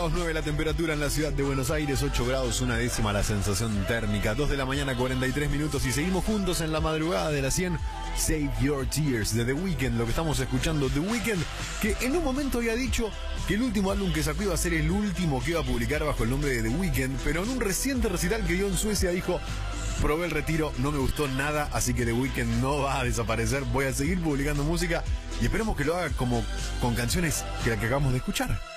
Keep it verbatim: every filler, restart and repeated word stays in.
grados nueve la temperatura en la ciudad de Buenos Aires, ocho grados una décima la sensación térmica, dos de la mañana cuarenta y tres minutos y seguimos juntos en la madrugada de la cien. Save Your Tears de The Weeknd, lo que estamos escuchando, The Weeknd, que en un momento había dicho que el último álbum que sacó iba a ser el último que iba a publicar bajo el nombre de The Weeknd, pero en un reciente recital que dio en Suecia dijo: probé el retiro, no me gustó nada, así que The Weeknd no va a desaparecer, voy a seguir publicando música y esperemos que lo haga como con canciones que la que acabamos de escuchar.